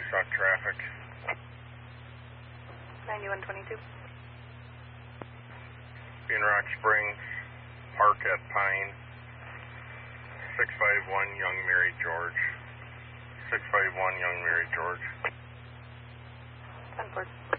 on traffic. 9122. In Rock Springs, park at Pine. 651 Young Mary George. 651 Young Mary George. 10-4.